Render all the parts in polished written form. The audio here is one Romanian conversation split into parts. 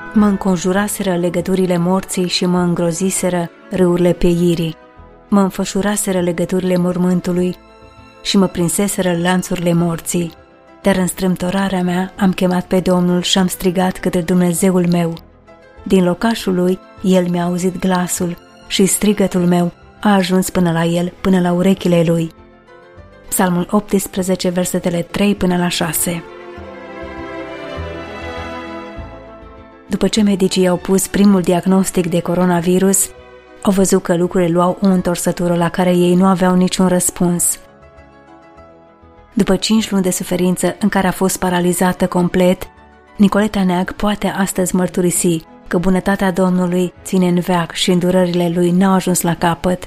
Mă înconjuraseră legăturile morții și mă îngroziseră râurile pieirii. Mă înfășuraseră legăturile mormântului și mă prinseseră lanțurile morții. Dar în strâmtorarea mea am chemat pe Domnul și am strigat către Dumnezeul meu. Din locașul lui, El mi-a auzit glasul și strigătul meu a ajuns până la El, până la urechile lui. Psalmul 18, versetele 3 până la 6. După ce medicii i-au pus primul diagnostic de coronavirus, au văzut că lucrurile luau o întorsătură la care ei nu aveau niciun răspuns. După 5 luni de suferință în care a fost paralizată complet, Nicoleta Neag poate astăzi mărturisi că bunătatea Domnului ține în veac și îndurările Lui n-au ajuns la capăt.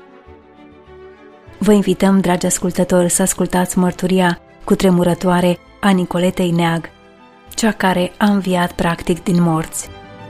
Vă invităm, dragi ascultători, să ascultați mărturia cutremurătoare a Nicoletei Neag, cea care a înviat practic din morți.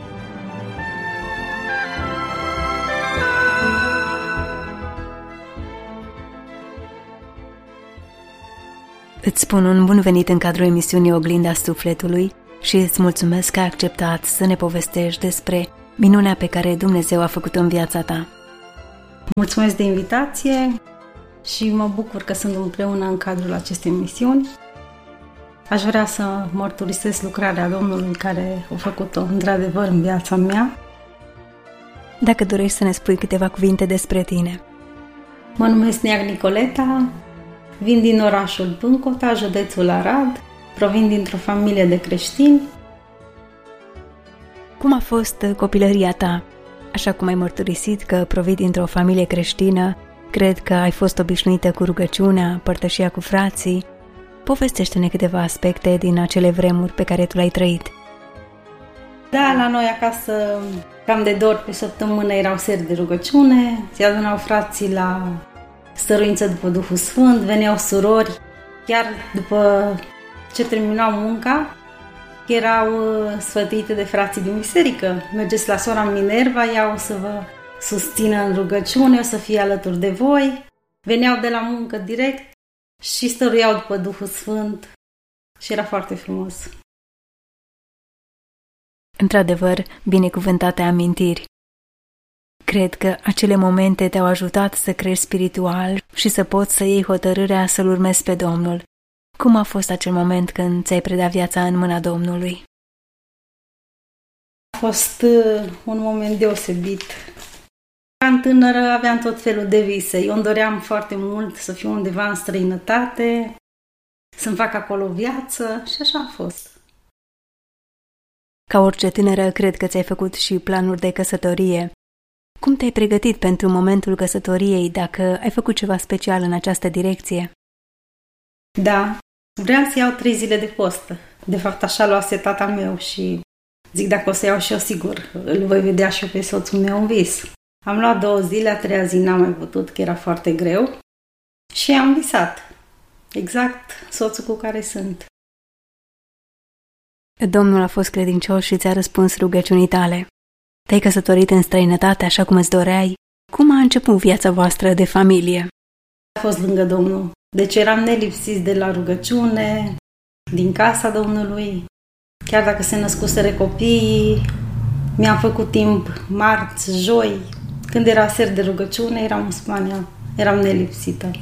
Îți spun un bun venit în cadrul emisiunii Oglinda Sufletului și îți mulțumesc că ai acceptat să ne povestești despre minunea pe care Dumnezeu a făcut-o în viața ta. Mulțumesc de invitație și mă bucur că sunt împreună în cadrul acestei emisiuni. Aș vrea să mărturisesc lucrarea Domnului care a făcut-o într-adevăr în viața mea. Dacă dorești să ne spui câteva cuvinte despre tine. Mă numesc Neag Nicoleta, vin din orașul Pâncota, județul Arad, provin dintr-o familie de creștini. Cum a fost copilăria ta? Așa cum ai mărturisit că provii dintr-o familie creștină, cred că ai fost obișnuită cu rugăciunea, părtășia cu frații. Povestește-ne câteva aspecte din acele vremuri pe care tu le-ai trăit. Da, la noi acasă, cam de 2 ori pe săptămână erau seri de rugăciune, se adunau frații la stăruință după Duhul Sfânt, veneau surori, chiar după ce terminau munca, erau sfătuite de frații din biserică. Mergeți la sora Minerva, ea o să vă susțină în rugăciune, o să fie alături de voi. Veneau de la muncă direct și stăruiau după Duhul Sfânt și era foarte frumos. Într-adevăr, binecuvântate amintiri. Cred că acele momente te-au ajutat să crești spiritual și să poți să iei hotărârea să-L urmezi pe Domnul. Cum a fost acel moment când ți-ai predat viața în mâna Domnului? A fost un moment deosebit. Ca tânără aveam tot felul de vise. Eu îmi doream foarte mult să fiu undeva în străinătate, să-mi fac acolo viață și așa a fost. Ca orice tânără, cred că ți-ai făcut și planuri de căsătorie. Cum te-ai pregătit pentru momentul căsătoriei, dacă ai făcut ceva special în această direcție? Da, vreau să iau 3 zile de post. De fapt, așa luase tata meu și zic, dacă o să iau și eu, sigur, îl voi vedea și eu pe soțul meu în vis. Am luat 2 zile, a 3-a zi n-am mai putut, că era foarte greu și am visat. Exact soțul cu care sunt. Domnul a fost credincios și ți-a răspuns rugăciunii tale. Te-ai căsătorit în străinătate așa cum îți doreai. Cum a început viața voastră de familie? A fost lângă Domnul. Deci eram nelipsiți de la rugăciune, din casa Domnului. Chiar dacă se născuseră copiii, mi-am făcut timp marți, joi. Când era ser de rugăciune, eram în Spania. Eram nelipsită.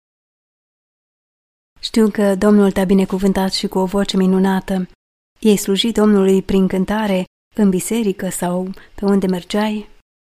Știu că Domnul te-a binecuvântat și cu o voce minunată. Ei sluji Domnului prin cântare în biserică sau pe unde mergeai?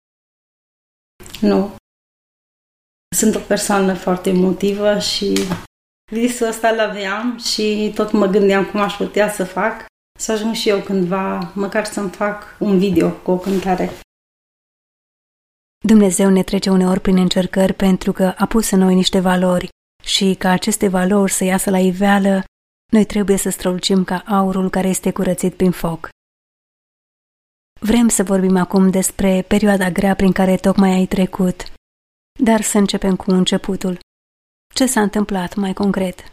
Nu. Sunt o persoană foarte emotivă și visul ăsta l-aveam și tot mă gândeam cum aș putea să fac, să ajung și eu cândva, măcar să-mi fac un video cu o cântare. Dumnezeu ne trece uneori prin încercări pentru că a pus în noi niște valori și ca aceste valori să iasă la iveală, noi trebuie să strălucim ca aurul care este curățit prin foc. Vrem să vorbim acum despre perioada grea prin care tocmai ai trecut, dar să începem cu începutul. Ce s-a întâmplat mai concret?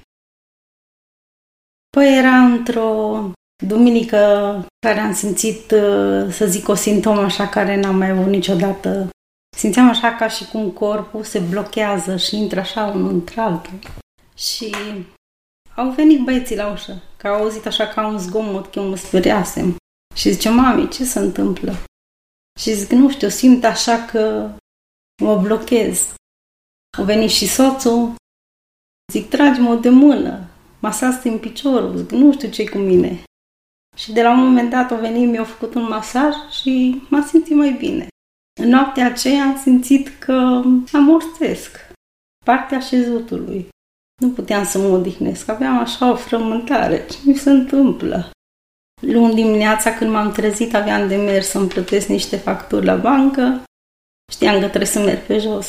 Păi era într-o duminică care am simțit, să zic, o simptomă așa care n-am mai avut niciodată. Simțeam așa ca și cum corpul se blochează și intră așa unul într-altul. Și au venit băieții la ușă, că au auzit așa ca un zgomot, că eu mă speriasem. Și zice, mami, ce se întâmplă? Și zic, nu știu, simt așa că mă blochez. A venit și soțul, zic, tragi-mă de mână, masați în piciorul, zic, nu știu ce-i cu mine. Și de la un moment dat a venit, mi-a făcut un masaj și m-a simțit mai bine. În noaptea aceea am simțit că amorțesc partea așezutului. Nu puteam să mă odihnesc, aveam așa o frământare. Ce mi se întâmplă? Luni dimineața, când m-am trezit, aveam de mers să-mi plătesc niște facturi la bancă. Știam că trebuie să merg pe jos.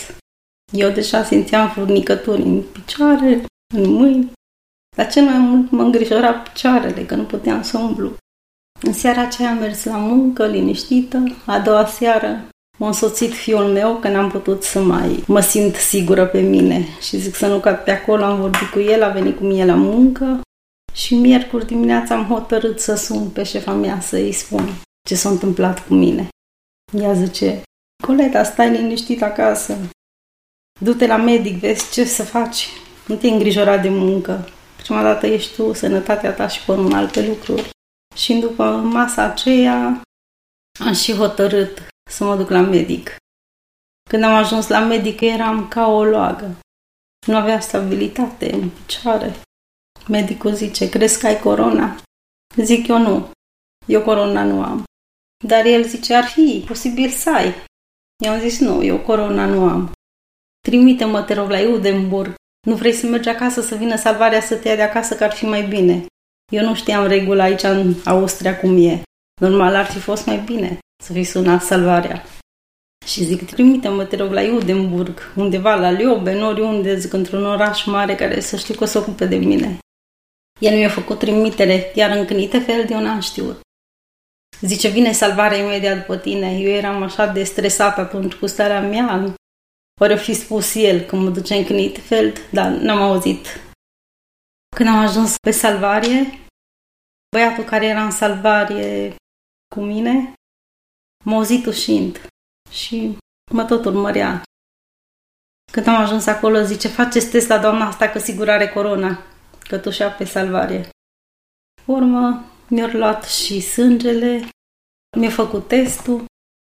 Eu deja simțeam furnicături în picioare, în mâini, dar cel mai mult mă îngrijora picioarele, că nu puteam să umblu. În seara aceea am mers la muncă, liniștită. A doua seară m-a însoțit fiul meu, că n-am putut să mai mă simt sigură pe mine. Și zic să nu cad pe acolo, am vorbit cu el, a venit cu mine la muncă. Și miercuri dimineața am hotărât să sun pe șefa mea să-i spun ce s-a întâmplat cu mine. Ea zice, Coleta, stai liniștit acasă. Du-te la medic, vezi ce să faci. Nu te îngrijora de muncă. Prima dată ești tu, sănătatea ta și până în alte lucruri. Și după masa aceea am și hotărât să mă duc la medic. Când am ajuns la medic eram ca o loagă. Nu aveam stabilitate în picioare. Medicul zice, crezi că ai corona? Zic eu nu. Eu corona nu am. Dar el zice, ar fi posibil să ai. I-am zis, nu, eu corona nu am. Trimite-mă, te rog, la Edinburgh. Nu vrei să mergi acasă, să vină salvarea să te ia de acasă, că ar fi mai bine. Eu nu știam regula aici în Austria cum e. Normal ar fi fost mai bine să fi sunat salvarea. Și zic, trimite-mă, te rog, la Edinburgh, undeva la Leoben, oriunde, zic, într-un oraș mare care să știu că o să ocupe de mine. El mi-a făcut trimitere, iar în Knitefeld eu n-am știut. Zice, vine salvarea imediat după tine. Eu eram așa de stresat atunci cu starea mea. Ori o fi spus el când mă duce în Knitefeld, dar n-am auzit. Când am ajuns pe salvarie, băiatul care era în salvarie cu mine m-a auzit ușind și mă tot urmărea. Când am ajuns acolo, zice, faceți test la doamna asta că sigur are corona, că tușea pe salvarie. Urmă, mi-a luat și sângele, mi-a făcut testul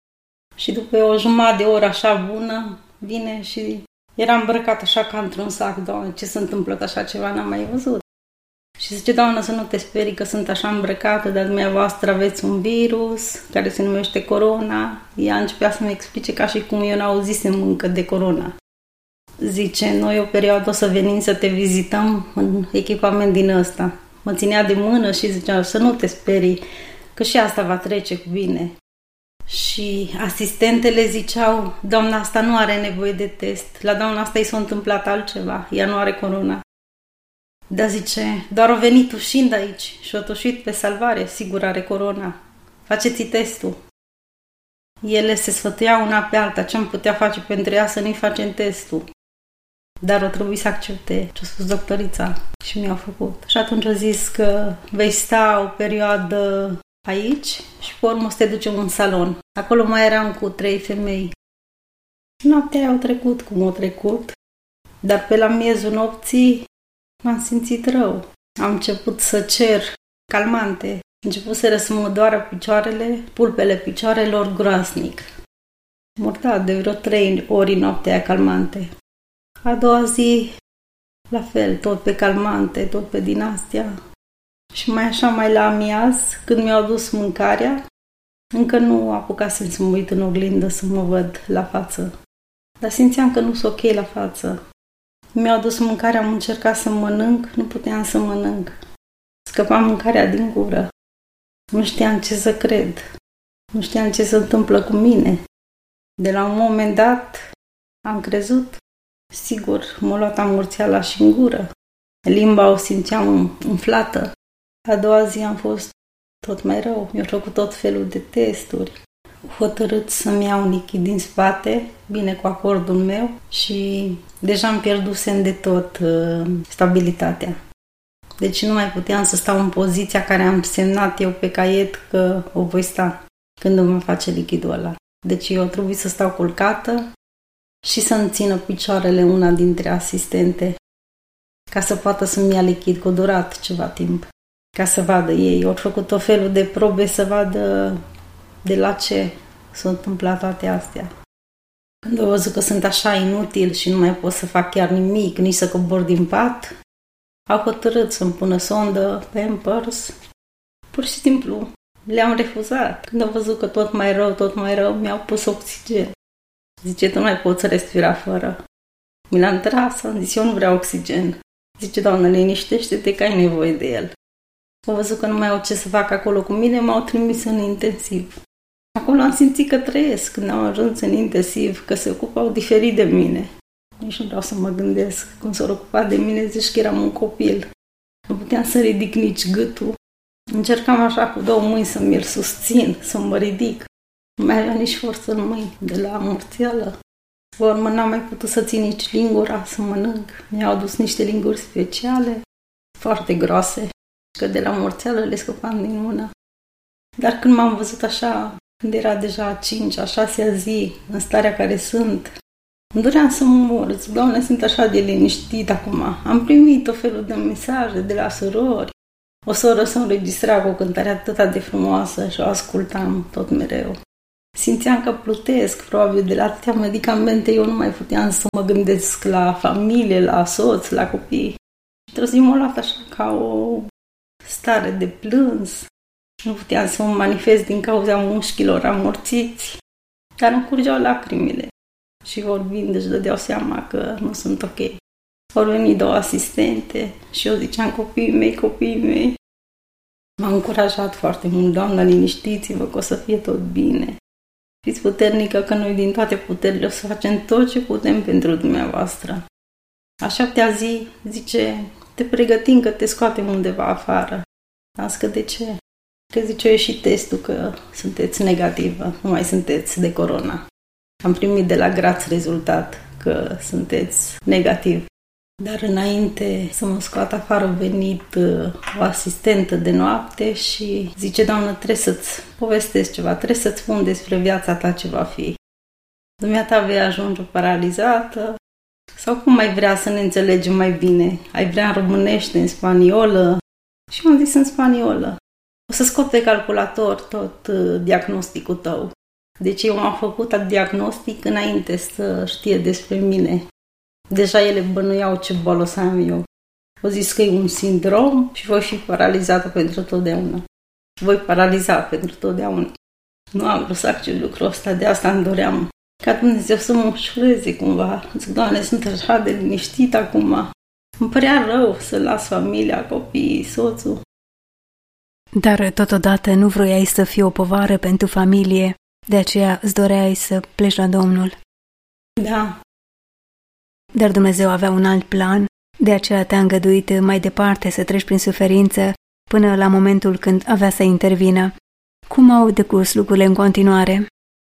și după o jumătate de oră așa bună, vine și era îmbrăcat așa ca într-un sac. Doamne, ce se întâmplă, că așa ceva n-am mai văzut. Și zice, doamnă, să nu te sperii că sunt așa îmbrăcată, dar dumneavoastră aveți un virus care se numește corona. Ea începea să-mi explice ca și cum eu n-auzisem încă de corona. Zice, noi o perioadă o să venim să te vizităm în echipament din ăsta. Mă ținea de mână și zicea, să nu te sperii, că și asta va trece cu bine. Și asistentele ziceau, doamna asta nu are nevoie de test, la doamna asta i s-a întâmplat altceva, ea nu are corona. Dar zice, doar a venit ușind aici și a tușit pe salvare, sigur are corona. Faceți testul. Ele se sfătuiau una pe alta, ce am putea face pentru ea să nu-i facem testul. Dar o trebuie să accepte ce-a spus doctorița și mi-au făcut. Și atunci a zis că vei sta o perioadă aici și pe urmă să te ducem în salon. Acolo mai eram cu 3 femei. Noaptea au trecut cum au trecut, dar pe la miezul nopții m-am simțit rău. Am început să cer calmante. Începuseră să mă doară picioarele, pulpele picioarelor groasnic. M-au dat de vreo 3 ori noaptea aia calmante. A doua zi, la fel, tot pe calmante, tot pe din astea. Și mai așa, mai la amiaz, când mi-au adus mâncarea, încă nu apucasem să mă uit în oglindă să mă văd la față. Dar simțeam că nu sunt ok la față. Mi-au adus mâncarea, am încercat să mănânc, nu puteam să mănânc. Scăpa mâncarea din gură. Nu știam ce să cred. Nu știam ce se întâmplă cu mine. De la un moment dat am crezut. Sigur, m-a luat amurțeala și în gură. Limba o simțeam umflată. A doua zi am fost tot mai rău. Mi-au făcut tot felul de testuri. Hotărât să-mi iau un lichid din spate, bine cu acordul meu, și deja îmi pierdusem de tot stabilitatea. Deci nu mai puteam să stau în poziția care am semnat eu pe caiet că o voi sta când îmi va face lichidul ăla. Deci eu trebuie să stau culcată și să-mi țină picioarele una dintre asistente ca să poată să-mi ia lichid, că a durat ceva timp. ca să vadă ei. Au făcut tot felul de probe să vadă de la ce s-au întâmplat toate astea. Când au văzut că sunt așa inutil și nu mai pot să fac chiar nimic, nici să cobor din pat, au hotărât să-mi pună sondă, Pampers. Pur și simplu le-am refuzat. Când au văzut că tot mai rău, mi-au pus oxigen. Zice, tu nu mai poți respira fără. Mi l-am tras, am zis, eu nu vreau oxigen. Zice, doamnă, liniștește-te că ai nevoie de el. Au văzut că nu mai au ce să fac acolo cu mine, m-au trimis în intensiv. Acolo am simțit că trăiesc când am ajuns în intensiv, că se ocupau diferit de mine. Nici nu vreau să mă gândesc cum s-au ocupat de mine, zici că eram un copil. Nu puteam să ridic nici gâtul. Încercam așa cu 2 mâini să mi-l susțin, să mă ridic. Nu mai avea nici forță în mâini, de la amorțeală. Pe urmă n-am mai putut să țin nici lingura, să mănânc. Mi-au adus niște linguri speciale, foarte groase, că de la amorțeală le scăpam din mână. Dar când m-am văzut așa, când era deja a 5-a, 6-a zi, în starea care sunt, îmi doream să mor. Zic, Doamne, sunt așa de liniștit acum. Am primit o felul de mesaje de la surori. O soră se înregistra cu o cântare atât de frumoasă și o ascultam tot mereu. Simțeam că plutesc, probabil de la atâtea medicamente, eu nu mai puteam să mă gândesc la familie, la soț, la copii. Într-o zi m-a luat așa ca o stare de plâns. Nu puteam să mă manifest din cauza mușchilor amorțiți, dar îmi curgeau lacrimile. Și vorbind își dădeau seama că nu sunt ok. Au venit 2 asistente și eu ziceam, copiii mei. M-a încurajat foarte mult, Doamna, liniștiți-vă că o să fie tot bine. Fiți puternică că noi din toate puterile o să facem tot ce putem pentru dumneavoastră. A 7-a zi, zice, te pregătim că te scoatem undeva afară. Am zis că de ce? Că zice, eu ieșit testul că sunteți negativă, nu mai sunteți de corona. Am primit de la Graz rezultat că sunteți negativ. Dar înainte să mă scoată afară a venit o asistentă de noapte și zice, doamnă, trebuie să-ți povestesc ceva, trebuie să-ți spun despre viața ta ce va fi. Dumneata vei ajunge paralizată sau cum ai vrea să ne înțelegem mai bine? Ai vrea în românește, în spaniolă? Și am zis în spaniolă. O să scot pe calculator tot diagnosticul tău. Deci eu am făcut diagnostic înainte să știe despre mine. Deja ele bănuiau ce boală o să am eu. Au zis că e un sindrom și voi fi paralizată pentru totdeauna. Voi paraliza pentru totdeauna. Nu am vrut să accept lucrul ăsta, de asta îmi doream ca Dumnezeu să mă ușureze cumva. Zic, Doamne, sunt așa de liniștit acum. Îmi părea rău să las familia, copiii, soțul. Dar totodată nu vroiai să fii o povară pentru familie, de aceea îți doreai să pleci la Domnul. Da. Dar Dumnezeu avea un alt plan, de aceea te-a îngăduit mai departe să treci prin suferință până la momentul când avea să intervină. Cum au decurs lucrurile în continuare?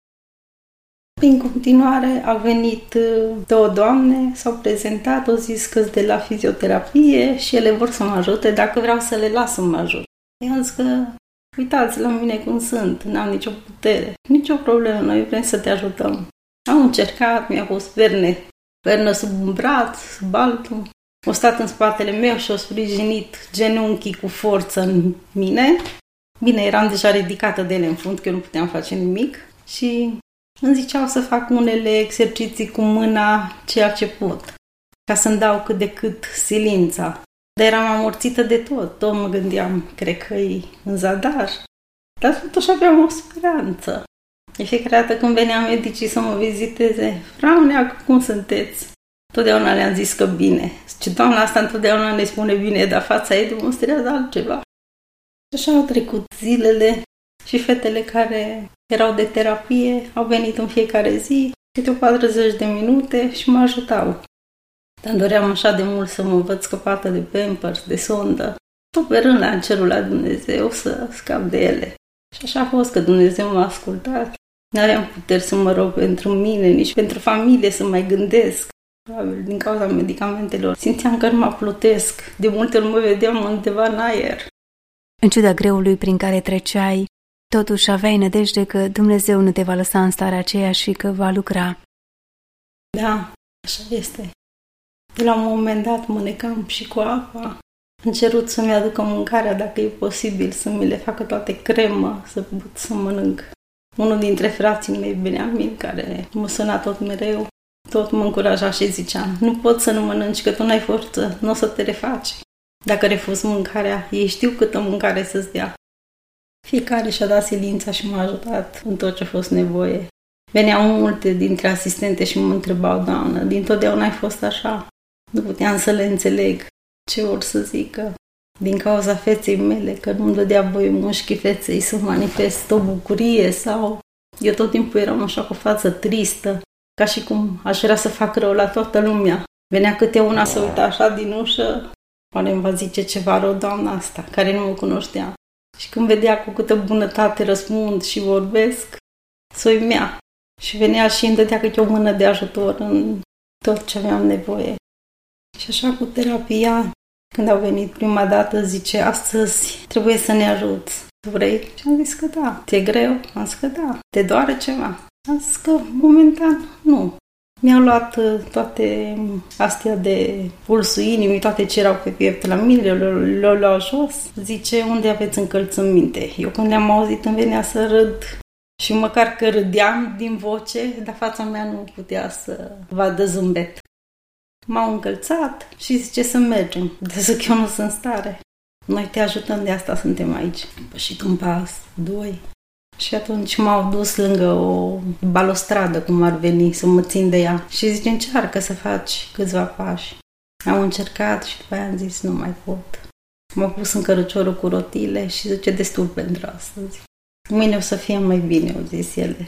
În continuare au venit 2 doamne, s-au prezentat, au zis că de la fizioterapie și ele vor să mă ajute dacă vreau să le las să mă ajut. I-am zis că uitați la mine cum sunt, n-am nicio putere, nicio problemă, noi vrem să te ajutăm. Am încercat, mi-a pus pernă sub un braț, sub altul. Au stat în spatele meu și au sprijinit genunchii cu forță în mine. Bine, eram deja ridicată de ele în fund, că eu nu puteam face nimic. Și îmi ziceau să fac unele exerciții cu mâna, ceea ce pot, ca să-mi dau cât de cât silința. Dar eram amorțită de tot mă gândeam, cred că-i în zadar. Dar totuși aveam o speranță. De fiecare dată când veneam medicii să mă viziteze, Frau Neacu, cum sunteți? Totdeauna le-am zis că bine. Ce doamna asta întotdeauna ne spune bine, dar fața ei demonstrează altceva. Și așa au trecut zilele și fetele care erau de terapie au venit în fiecare zi, câte o 40 de minute și mă ajutau. Dar doream așa de mult să mă văd scăpată de Pampers, de sondă, tot sperând la cerul la Dumnezeu să scap de ele. Și așa a fost că Dumnezeu m-a ascultat. N-aveam puteri să mă rog pentru mine, nici pentru familie să mai gândesc. Probabil din cauza medicamentelor. Simțeam că nu mă plutesc. De multe ori mă vedeam undeva în aer. În ciuda greului prin care treceai, totuși aveai nădejde că Dumnezeu nu te va lăsa în starea aceea și că va lucra. Da, așa este. De la un moment dat mă necam și cu apa. Am cerut să-mi aducă mâncarea, dacă e posibil, să mi le facă toate cremă, să pot să mănânc. Unul dintre frații mei, Beniamin, care mă suna tot mereu, tot mă încuraja și zicea: nu poți să nu mănânci, că tu n-ai forță, nu o să te refaci. Dacă refuzi mâncarea, ei știu câtă mâncare să-ți dea. Fiecare și-a dat silința și m-a ajutat în tot ce a fost nevoie. Veneau multe dintre asistente și mă întrebau: doamnă, dintotdeauna ai fost așa? Nu puteam să le înțeleg ce or să zică. Din cauza feței mele, că nu-mi dădea voie mușchii feței să manifest o bucurie sau... Eu tot timpul eram așa cu față tristă, ca și cum aș vrea să fac rău la toată lumea. Venea câte una să uita așa din ușă, oare îmi va zice ceva rău doamna asta, care nu mă cunoștea. Și când vedea cu câtă bunătate răspund și vorbesc, s-o uimea. Și venea și îmi dădea câte o mână de ajutor în tot ce aveam nevoie. Și așa cu terapia, când au venit prima dată, zice: astăzi trebuie să ne ajuți. Tu vrei? Și am zis că da. Ți-e greu? Am zis că da. Te doare ceva? Am zis că momentan nu. Mi-au luat toate astea de pulsul inimii, toate ce erau pe piept la mine, le-au luat jos. Zice: unde aveți încălțăminte? Eu când le-am auzit îmi venea să râd și măcar că râdeam din voce, dar fața mea nu putea să vadă zâmbet. M-au încălțat și zice să mergem. Dar zic, eu nu sunt în stare. Noi te ajutăm, de asta suntem aici. Și un pas, doi. Și atunci m-au dus lângă o balustradă, cum ar veni, să mă țin de ea. Și zice: încearcă să faci câțiva pași. Am încercat și după aia am zis: nu mai pot. M-au pus în căruciorul cu rotile și zice: destul pentru astăzi. Mâine o să fie mai bine, au zis ele.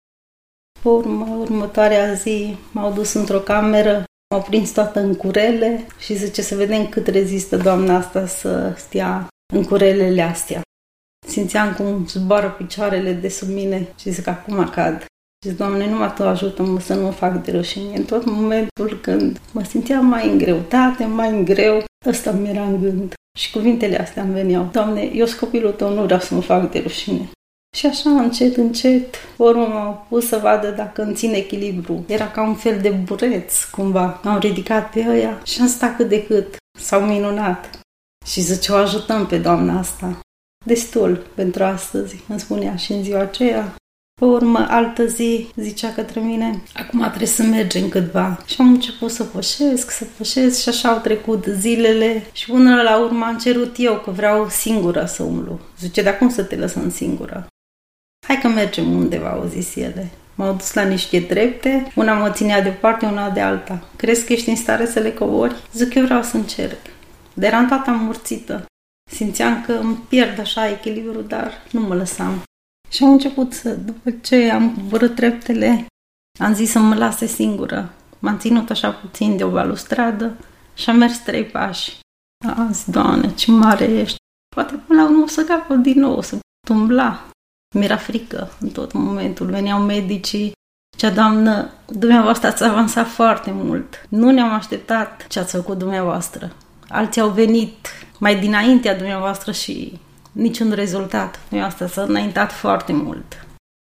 Următoarea zi m-au dus într-o cameră, m-au prins toată în curele și zice: să vedem cât rezistă doamna asta să stea în curelele astea. Simțeam cum zboară picioarele de sub mine și zic: acum cad. Și zic: Doamne, numai Tu ajută-mă să nu mă fac de rușine. În tot momentul când mă simțeam mai în greutate, mai în greu, ăsta mi era în gând. Și cuvintele astea îmi veneau: Doamne, eu sunt copilul Tău, nu vreau să mă fac de rușine. Și așa, încet, încet, urmă m-au pus să vadă dacă îmi țin echilibru. Era ca un fel de bureț, cumva. M-au ridicat pe ăia și am stat cât de cât. S-au minunat. Și zice: o ajutăm pe doamna asta. Destul pentru astăzi, îmi spunea și în ziua aceea. Pe urmă, altă zi, zicea către mine: acum trebuie să mergem câtva. Și am început să pășesc și așa au trecut zilele și până la urmă am cerut eu că vreau singură să umblu. Zice: dar cum să te lăsăm singură? Hai că mergem undeva, au zis ele. M-au dus la niște trepte, una mă ținea de o parte, una de alta. Crezi că ești în stare să le cobori? Zic: eu vreau să încerc. Dar eram toată amorțită. Simțeam că îmi pierd așa echilibru, dar nu mă lăsam. Și am început după ce am coborât treptele, am zis să mă lase singură. M-am ținut așa puțin de o balustradă și am mers 3 pași. Am zis: Doamne, ce mare ești! Poate până la urmă o să capăt din nou, o să pot umbla. Mi-era frică în tot momentul. Veneau medicii, zicea: doamnă, dumneavoastră ați avansat foarte mult. Nu ne-am așteptat ce ați făcut dumneavoastră. Alții au venit mai dinaintea dumneavoastră și niciun rezultat. Dumneavoastră s-a înaintat foarte mult.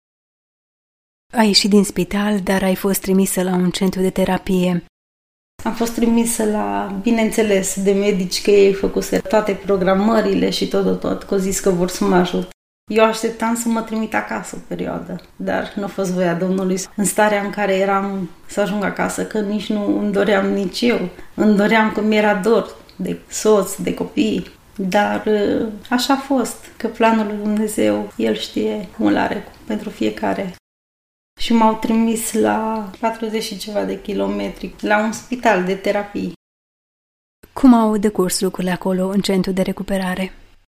Ai ieșit din spital, dar ai fost trimisă la un centru de terapie. Am fost trimisă la, bineînțeles, de medici, că ei făcuse toate programările și tot, că au zis că vor să mă ajut. Eu așteptam să mă trimit acasă o perioadă, dar nu a fost voia Domnului. În starea în care eram să ajung acasă, că nici nu îmi doream nici eu. Îmi doream că mi-era dor de soț, de copii. Dar așa a fost, că planul lui Dumnezeu, El știe cum l-are pentru fiecare. Și m-au trimis la 40 și ceva de kilometri, la un spital de terapii. Cum au decurs lucrurile acolo, în centru de recuperare?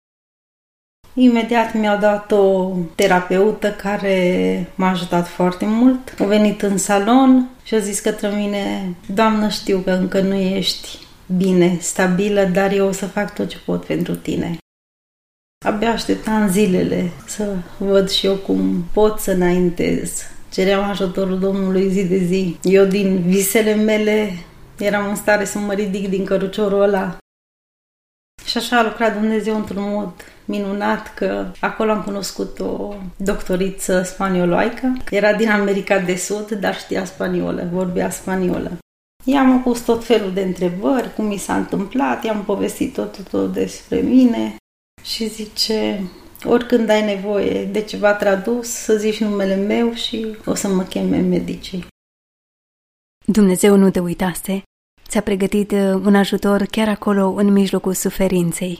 Imediat mi-au dat o terapeută care m-a ajutat foarte mult. A venit în salon și a zis către mine: doamnă, știu că încă nu ești bine, stabilă, dar eu o să fac tot ce pot pentru tine. Abia așteptam zilele să văd și eu cum pot să înaintez. Ceream ajutorul Domnului zi de zi. Eu din visele mele eram în stare să mă ridic din căruciorul ăla. Și așa a lucrat Dumnezeu într-un mod minunat, că acolo am cunoscut o doctoriță spanioloaică. Era din America de Sud, dar știa spaniolă, vorbea spaniolă. I-am pus tot felul de întrebări, cum mi s-a întâmplat, i-am povestit tot despre mine și zice, oricând ai nevoie de ceva tradus, să zici numele meu și o să mă cheme medicii. Dumnezeu nu te uitase, ți-a pregătit un ajutor chiar acolo, în mijlocul suferinței.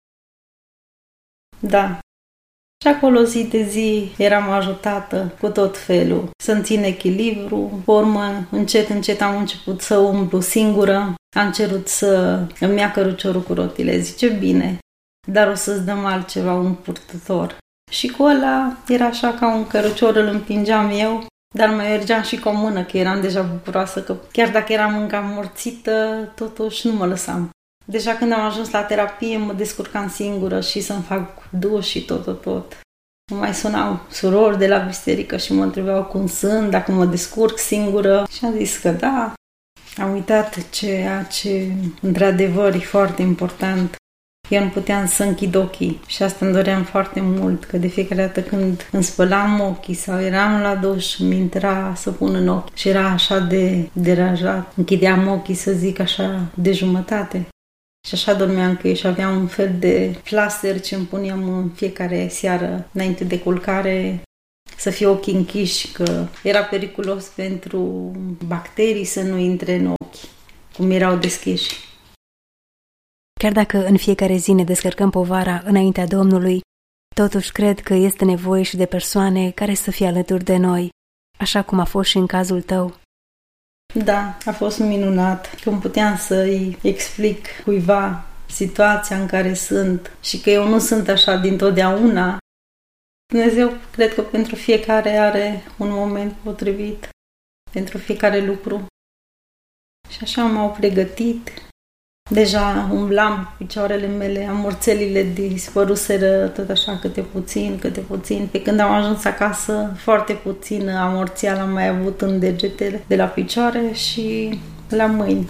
Da. Și acolo zi de zi eram ajutată cu tot felul, să-mi țin echilibru. Pe urmă, încet am început să umblu singură. Am cerut să îmi ia căruciorul cu rotile. Zice, bine, dar o să-ți dăm altceva, un purtător. Și cu ăla era așa ca un cărucior, îl împingeam eu, dar mai mergeam și cu o mână, că eram deja bucuroasă, că chiar dacă eram încă amorțită, totuși nu mă lăsam. Deja când am ajuns la terapie, mă descurcam singură și să-mi fac duș și tot. Mă mai sunau surori de la biserică și mă întrebau cum sunt, dacă mă descurc singură. Și am zis că da. Am uitat ceea ce, într-adevăr, e foarte important. Eu nu puteam să închid ochii și asta îmi doream foarte mult, că de fiecare dată când îmi spălam ochii sau eram la duș, mi intra să pun în ochi și era așa de deranjat. Închideam ochii, să zic așa, de jumătate. Și așa dormeam că și aveam un fel de plaster ce îmi puneam în fiecare seară înainte de culcare, să fie ochii închiși, că era periculos pentru bacterii să nu intre în ochi, cum erau deschiși. Chiar dacă în fiecare zi ne descărcăm povara înaintea Domnului, totuși cred că este nevoie și de persoane care să fie alături de noi, așa cum a fost și în cazul tău. Da, a fost minunat când puteam să-i explic cuiva situația în care sunt și că eu nu sunt așa dintotdeauna. Dumnezeu, cred că pentru fiecare are un moment potrivit, pentru fiecare lucru. Și așa m-au pregătit. Deja umblam cu picioarele mele, amorțelile dispăruseră tot așa câte puțin. Pe când am ajuns acasă, foarte puțină amorțială am mai avut în degetele de la picioare și la mâini.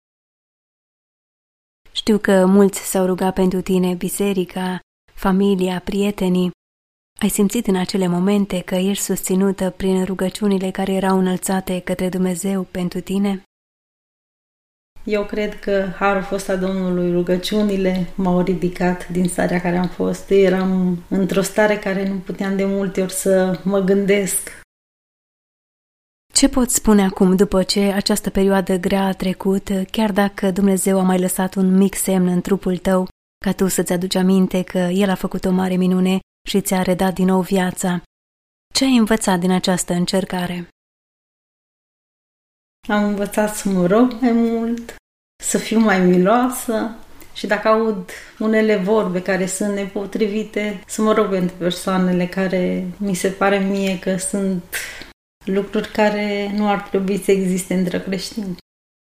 Știu că mulți s-au rugat pentru tine, biserica, familia, prietenii. Ai simțit în acele momente că ești susținută prin rugăciunile care erau înălțate către Dumnezeu pentru tine? Eu cred că harul fost a Domnului, rugăciunile m-au ridicat din starea care am fost. Eram într-o stare care nu puteam de multe ori să mă gândesc. Ce poți spune acum, după ce această perioadă grea a trecut, chiar dacă Dumnezeu a mai lăsat un mic semn în trupul tău, ca tu să-ți aduci aminte că El a făcut o mare minune și ți-a redat din nou viața? Ce ai învățat din această încercare? Am învățat să mă rog mai mult, să fiu mai miloasă și dacă aud unele vorbe care sunt nepotrivite, să mă rog pentru persoanele care mi se pare mie că sunt lucruri care nu ar trebui să existe între creștini.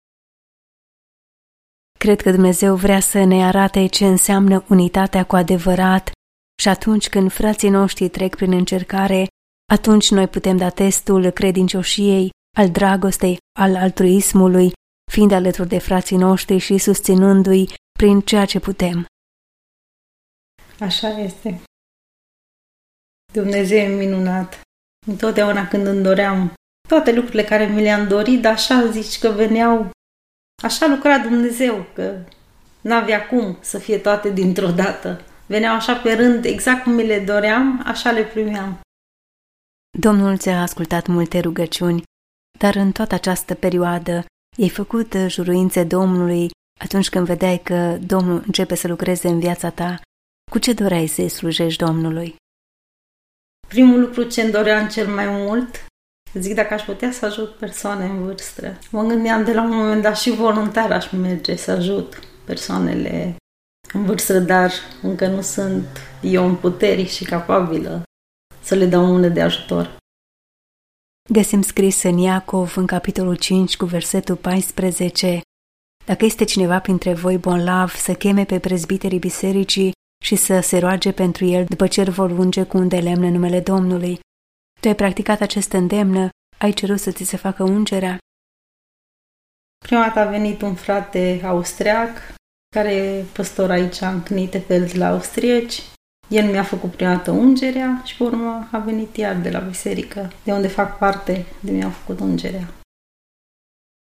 Cred că Dumnezeu vrea să ne arate ce înseamnă unitatea cu adevărat și atunci când frații noștri trec prin încercare, atunci noi putem da testul credincioșiei, al dragostei, al altruismului, fiind alături de frații noștri și susținându-i prin ceea ce putem. Așa este. Dumnezeu e minunat. Întotdeauna când îmi doream toate lucrurile care mi le-am dorit, așa zici că veneau, așa lucra Dumnezeu, că n-avea cum să fie toate dintr-o dată. Veneau așa pe rând, exact cum mi le doream, așa le primeam. Domnul ți-a ascultat multe rugăciuni, dar în toată această perioadă ai făcut juruințe Domnului atunci când vedeai că Domnul începe să lucreze în viața ta. Cu ce doreai să-i slujești Domnului? Primul lucru ce îmi doream cel mai mult, zic dacă aș putea să ajut persoane în vârstă. Mă gândeam de la un moment dat și voluntar aș merge să ajut persoanele în vârstă, dar încă nu sunt eu în putere și capabilă să le dau mână de ajutor. Găsim scris în Iacov, în capitolul 5, cu versetul 14, dacă este cineva printre voi bolnav, să cheme pe prezbiterii bisericii și să se roage pentru el după ce îl vor unge cu un de lemn în numele Domnului. Tu ai practicat acest îndemn? Ai cerut să ți se facă ungerea? Prima dată a venit un frate austriac, care e păstor aici în Knitefeld la austrieci. El mi-a făcut prima dată ungerea și pe urmă a venit iar de la biserică, de unde fac parte, de mi-a făcut ungerea.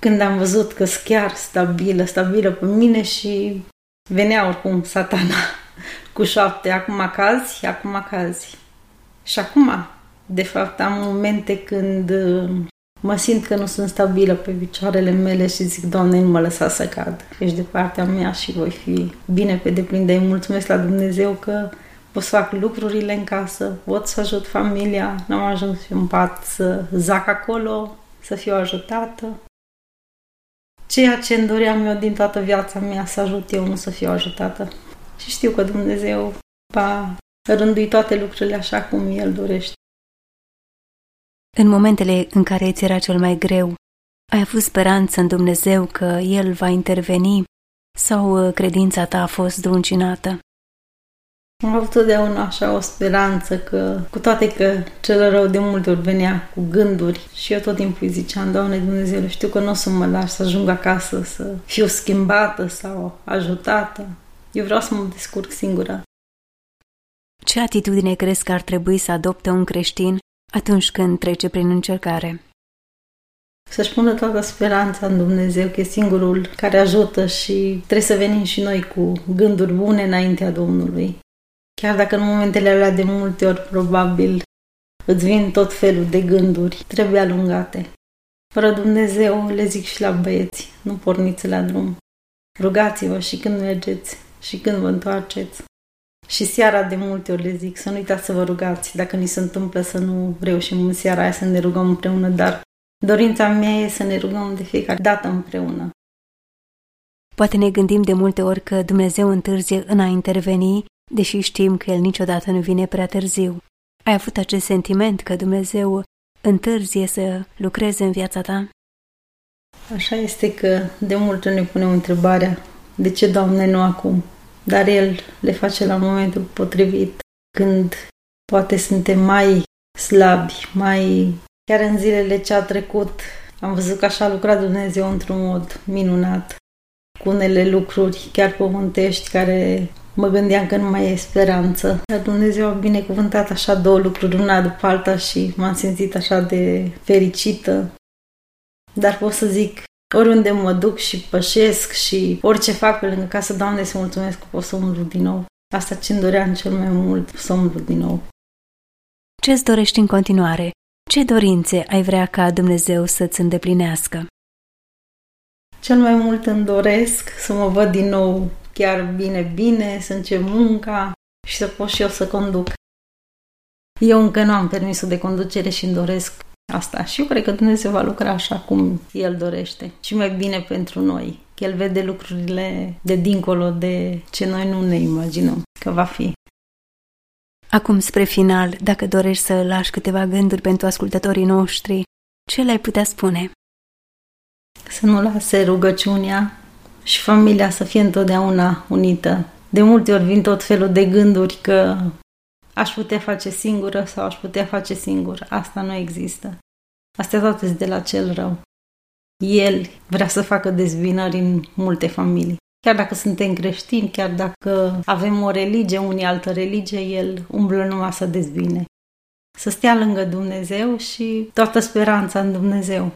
când am văzut că sunt chiar stabilă pe mine și venea oricum Satana cu 7, acum cazi. Și acum, de fapt, am momente când mă simt că nu sunt stabilă pe picioarele mele și zic, Doamne, nu mă lăsa să cad. Ești de partea mea și voi fi bine pe deplin. Dar îi mulțumesc la Dumnezeu că pot să fac lucrurile în casă, pot să ajut familia, n-am ajuns în pat să zac acolo, să fiu ajutată. Ceea ce îmi doream eu din toată viața mea, să ajut eu, nu să fiu ajutată. Și știu că Dumnezeu va rândui toate lucrurile așa cum El dorește. În momentele în care ți era cel mai greu, ai avut speranță în Dumnezeu că El va interveni sau credința ta a fost zdruncinată? Am avut totdeauna așa o speranță că, cu toate că cel rău de multe ori venea cu gânduri și eu tot timpul îi ziceam, Doamne Dumnezeu, știu că nu o să mă lași să ajung acasă, să fiu schimbată sau ajutată. Eu vreau să mă descurc singură. Ce atitudine crezi că ar trebui să adopte un creștin atunci când trece prin încercare? Să-și pună toată speranța în Dumnezeu, că e singurul care ajută și trebuie să venim și noi cu gânduri bune înaintea Domnului. Chiar dacă în momentele alea de multe ori probabil îți vin tot felul de gânduri, trebuie alungate. Fără Dumnezeu, le zic și la băieți, nu porniți la drum. Rugați-vă și când mergeți și când vă întoarceți. Și seara de multe ori le zic să nu uitați să vă rugați. Dacă ni se întâmplă să nu reușim în seara aia să ne rugăm împreună, dar dorința mea e să ne rugăm de fiecare dată împreună. Poate ne gândim de multe ori că Dumnezeu întârzie în a interveni, deși știm că El niciodată nu vine prea târziu. Ai avut acest sentiment că Dumnezeu întârzie să lucreze în viața ta? Așa este că de multe ori ne punem întrebarea, de ce, Doamne, nu acum? Dar El le face la momentul potrivit, când poate suntem mai slabi, Chiar în zilele ce a trecut am văzut că așa a lucrat Dumnezeu într-un mod minunat, cu unele lucruri chiar pământești care mă gândeam că nu mai e speranță. Dar Dumnezeu a binecuvântat așa 2 lucruri, una după alta și m-am simțit așa de fericită. Dar pot să zic, oriunde mă duc și pășesc și orice fac pe lângă casă, Doamne, să mulțumesc că pot să umblu din nou. Asta ce-mi doream cel mai mult, să umblu din nou. Ce-ți dorești în continuare? Ce dorințe ai vrea ca Dumnezeu să-ți îndeplinească? Cel mai mult îmi doresc să mă văd din nou chiar bine, să încep munca și să pot și eu să conduc. Eu încă nu am permisul de conducere și îmi doresc asta. Și eu cred că Dumnezeu va lucra așa cum El dorește și mai bine pentru noi. Că El vede lucrurile de dincolo de ce noi nu ne imaginăm că va fi. Acum, spre final, dacă dorești să lași câteva gânduri pentru ascultătorii noștri, ce le-ai putea spune? Să nu lase rugăciunea și familia să fie întotdeauna unită. De multe ori vin tot felul de gânduri că aș putea face singură sau aș putea face singur. Asta nu există. Astea toate sunt de la cel rău. El vrea să facă dezbinări în multe familii. Chiar dacă suntem creștini, chiar dacă avem o religie, unii altă religie, El umblă numai să dezbine. Să stea lângă Dumnezeu și toată speranța în Dumnezeu.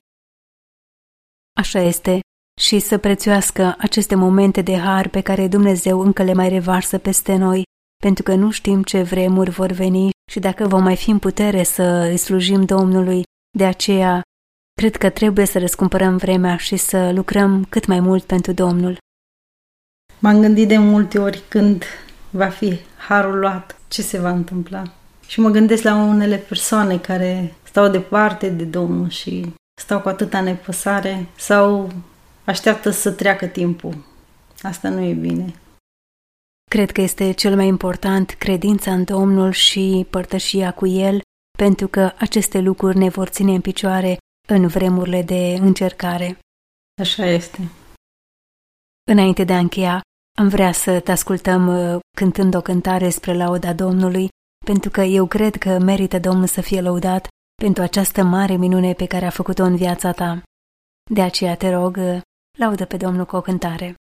Așa este. Și să prețuiască aceste momente de har pe care Dumnezeu încă le mai revarsă peste noi, pentru că nu știm ce vremuri vor veni și dacă vom mai fi în putere să îi slujim Domnului. De aceea, cred că trebuie să răscumpărăm vremea și să lucrăm cât mai mult pentru Domnul. M-am gândit de multe ori când va fi harul luat, ce se va întâmpla. Și mă gândesc la unele persoane care stau departe de Domnul și stau cu atâta nepăsare sau așteaptă să treacă timpul. Asta nu e bine. Cred că este cel mai important credința în Domnul și părtășia cu El, pentru că aceste lucruri ne vor ține în picioare în vremurile de încercare. Așa este. Înainte de a încheia, am vrea să te ascultăm cântând o cântare spre lauda Domnului, pentru că eu cred că merită Domnul să fie lăudat pentru această mare minune pe care a făcut-o în viața ta. De aceea te rog, laudă pe Domnul cu o cântare.